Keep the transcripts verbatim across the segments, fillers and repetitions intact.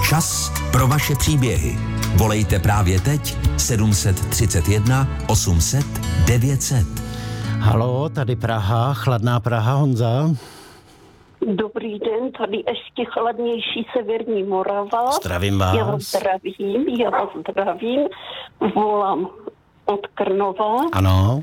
Čas pro vaše příběhy. Volejte právě teď sedm set třicet jedna osm set devět set. Halo, tady Praha, chladná Praha, Honza. Dobrý den, tady ještě chladnější severní Morava. Zdravím vás. Já vás zdravím, já vás zdravím. Volám od Krnova. Ano.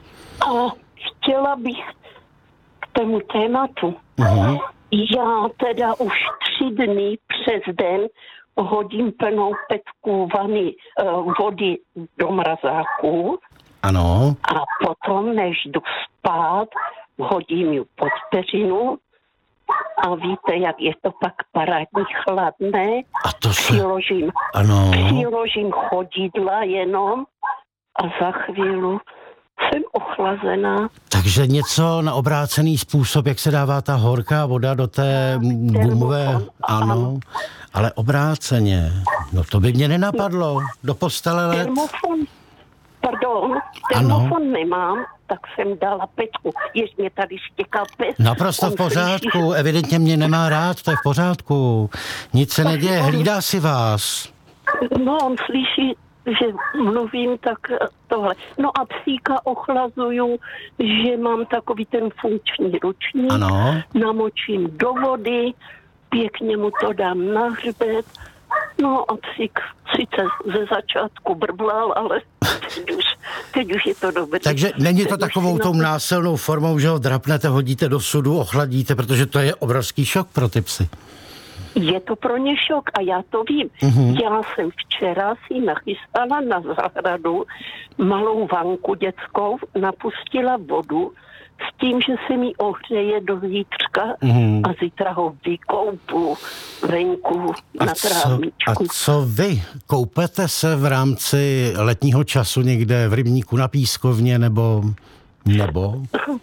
A chtěla bych k tomu tématu. Uh-huh. Já teda už tři dny přes den hodím plnou petku vany, uh, vody do mrazáku. Ano. A potom, než jdu spát, hodím ji pod peřinu. A víte, jak je to pak parádní chladné. A to se... Přiložím, ano. přiložím chodidla jenom a za chvíli jsem ochlazená. Takže něco na obrácený způsob, jak se dává ta horká voda do té gumové... Ano, ano, ale obráceně. No to by mě nenapadlo. Do postele let. Termofon, pardon, termofon nemám, tak jsem dala petku. Jež mě tady štěkal pes. Naprosto v pořádku, slyší, že... evidentně mě nemá rád, to je v pořádku. Nic se neděje, hlídá si vás. No, on slyší, že mluvím, tak tohle. No a psíka ochlazuju, že mám takový ten funkční ručník. Ano. Namočím do vody, pěkně mu to dám na hřbet. No a psík sice ze začátku brblal, ale teď už, teď už je to dobré. Takže není to teď takovou tou násilnou formou, že ho drapnete, hodíte do sudu, ochladíte, protože to je obrovský šok pro ty psy. Je to pro ně šok a já to vím. Mm-hmm. Já jsem včera si nachystala na zahradu malou vanku dětskou, napustila vodu s tím, že se mi ohřeje do zítřka mm. a zítra ho vykoupu venku a na trávničku. Co, a co vy? Koupete se v rámci letního času někde v rybníku na pískovně nebo... nebo?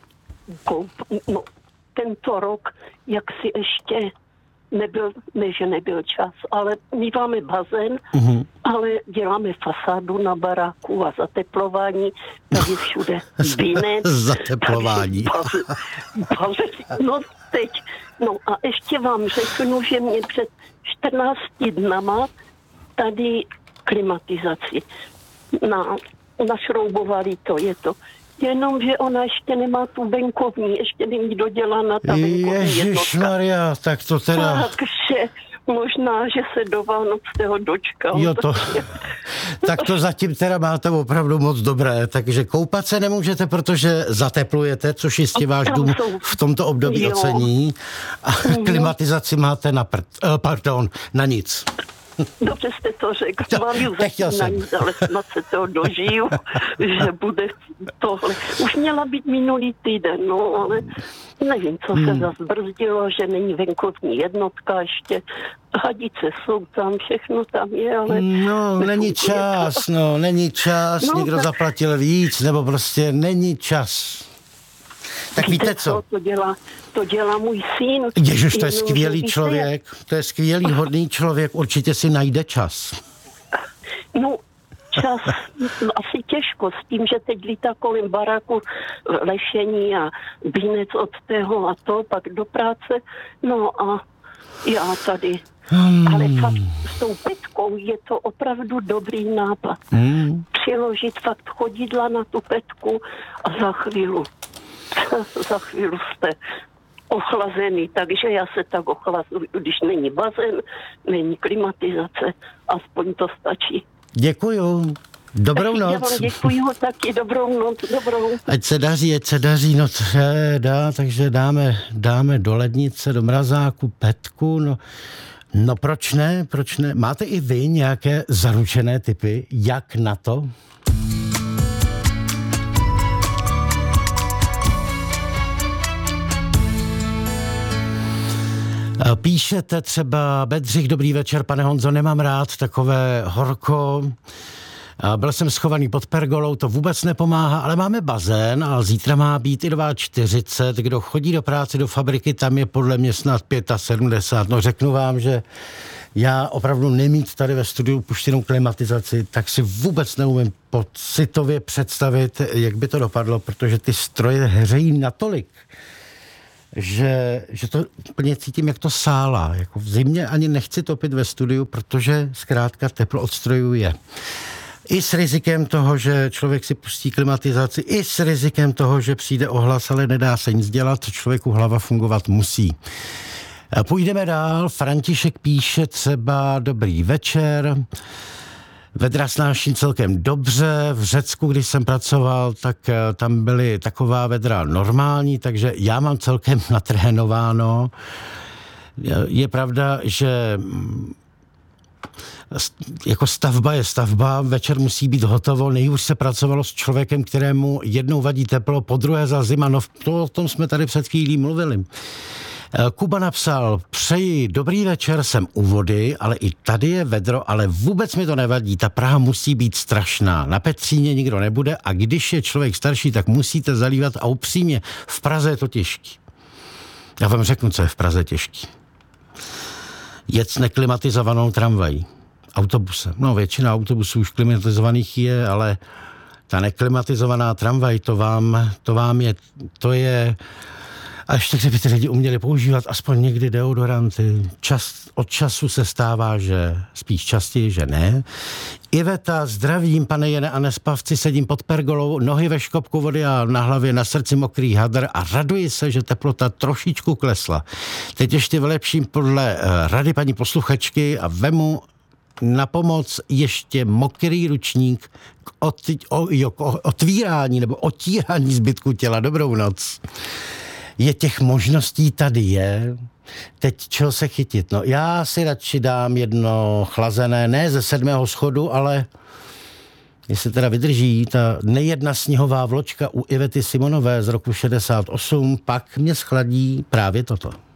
Koup, no, tento rok, jak si ještě nebyl, ne, že nebyl čas, ale my máme bazén, mm-hmm. ale děláme fasádu na baráku a zateplování, tady všude vinec. Zateplování. Bazén, bazén, no teď, no a ještě vám řeknu, že mě před čtrnácti dnama tady klimatizaci na, našroubovali to, je to. Jenomže ona ještě nemá tu venkovní, ještě není dodělána ta venkovní jednotka. Ježišmarja, tak to teda... Takže možná, že se do Vánocného dočkal. Jo, to... tak to zatím teda máte opravdu moc dobré, takže koupat se nemůžete, protože zateplujete, což jistě váš dům v tomto období jo. ocení. A klimatizaci máte na prd... Pardon, na nic. Dobře jste to řekl, no, mám ju zatím na nic, ale snad se toho dožiju, že bude tohle. Už měla být minulý týden, no, ale nevím, co se hmm. zase brzdilo, že není venkovní jednotka ještě. Hadice jsou tam, všechno tam je, ale... No, není čas, no, není čas, no, někdo tak... zaplatil víc, nebo prostě není čas. Tak víte, víte co? co? To dělá, to dělá můj syn. Ježiš, to je skvělý člověk, to je skvělý, hodný člověk, určitě si najde čas. No, čas, no, asi těžko s tím, že teď lítá kolem baráku lešení a bínec od tého a to, pak do práce, no a já tady. Hmm. Ale fakt s tou petkou je to opravdu dobrý nápad. Hmm. Přiložit fakt chodidla na tu petku a za chvíli za chvíli jste ochlazený, takže já se tak ochlazuju, když není bazén, není klimatizace, aspoň to stačí. Děkuju. Dobrou noc. Já vám děkuju taky, dobrou noc, dobrou. Ať se daří, ať se daří, no dá, takže dáme, dáme do lednice, do mrazáku petku, no, no proč ne, proč ne? Máte i vy nějaké zaručené tipy, jak na to? Píšete třeba Bedřich, dobrý večer, pane Honzo, nemám rád takové horko. Byl jsem schovaný pod pergolou, to vůbec nepomáhá, ale máme bazén a zítra má být i čtyřicet dva. Kdo chodí do práce, do fabriky, tam je podle mě snad sedmdesát pět. No řeknu vám, že já opravdu nemít tady ve studiu puštěnou klimatizaci, tak si vůbec neumím pocitově představit, jak by to dopadlo, protože ty stroje hřejí natolik, že, že to úplně cítím, jak to sálá. Jako v zimě ani nechci topit ve studiu, protože zkrátka teplo od strojů je. I s rizikem toho, že člověk si pustí klimatizaci, i s rizikem toho, že přijde ohlas, ale nedá se nic dělat, člověku hlava fungovat musí. Půjdeme dál. František píše třeba dobrý večer. Vedra snáším celkem dobře. V Řecku, když jsem pracoval, tak tam byly taková vedra normální, takže já mám celkem natrénováno. Je pravda, že jako stavba je stavba, večer musí být hotovo, nejhůř se pracovalo s člověkem, kterému jednou vadí teplo, po druhé za zima, no to, o tom jsme tady před chvílí mluvili. Kuba napsal, přeji dobrý večer, jsem u vody, ale i tady je vedro, ale vůbec mi to nevadí, ta Praha musí být strašná, na Petříně nikdo nebude a když je člověk starší, tak musíte zalívat a upřímně, v Praze je to těžký. Já vám řeknu, co je v Praze těžký. Jet s neklimatizovanou tramvají, autobusem. No většina autobusů už klimatizovaných je, ale ta neklimatizovaná tramvaj, to vám, to vám je, to je... A ještě kdyby ty lidi uměli používat aspoň někdy deodoranty. Čas, od času se stává, že spíš častěji, že ne. Iveta, zdravím, pane Jene a nespavci, sedím pod pergolou, nohy ve škopku vody a na hlavě na srdci mokrý hadr a raduji se, že teplota trošičku klesla. Teď ještě vylepším podle uh, rady paní posluchačky a vemu na pomoc ještě mokrý ručník k, ot, o, jo, k otvírání nebo otírání zbytku těla. Dobrou noc. Je těch možností tady je. Teď čeho se chytit? No já si radši dám jedno chlazené, ne ze sedmého schodu, ale jestli teda vydrží ta nejedna sněhová vločka u Ivety Simonové z roku šedesát osm, pak mě schladí právě toto.